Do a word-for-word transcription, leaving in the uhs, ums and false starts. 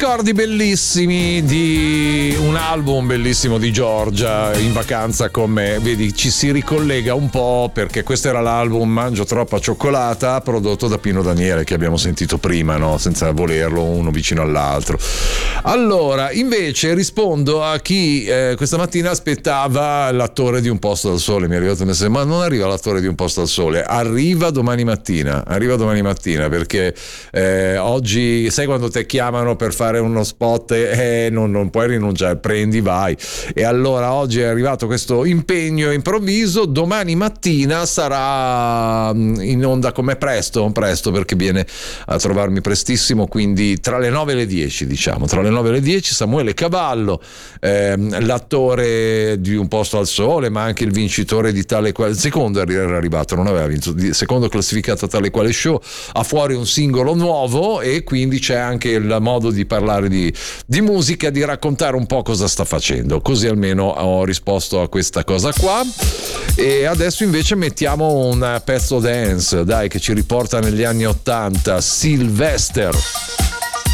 ricordi bellissimi di un album bellissimo di Giorgia in vacanza con me. Vedi, ci si ricollega un po' perché questo era l'album Mangio troppa cioccolata, prodotto da Pino Daniele, che abbiamo sentito prima, no? Senza volerlo, uno vicino all'altro. Allora, invece rispondo a chi eh, questa mattina aspettava l'attore di Un posto al sole. Mi è arrivato un messaggio: ma non arriva l'attore di Un posto al sole, arriva domani mattina, arriva domani mattina perché eh, oggi, sai, quando te chiamano per fare uno spot, eh, non, non puoi rinunciare, prendi, vai. E allora oggi è arrivato questo impegno improvviso. Domani mattina sarà in onda come presto, presto perché viene a trovarmi prestissimo, quindi tra le nove e le dieci, diciamo, tra le nove e le dieci, Samuele Cavallo, ehm, l'attore di Un posto al sole, ma anche il vincitore di Tale Quale, secondo era arrivato, non aveva vinto, secondo classificato a Tale Quale Show, ha fuori un singolo nuovo e quindi c'è anche il modo di parlare di, di musica, di raccontare un po' cosa sta facendo, così almeno ho risposto a questa cosa qua. E adesso invece mettiamo un pezzo dance, dai, che ci riporta negli anni ottanta, Sylvester.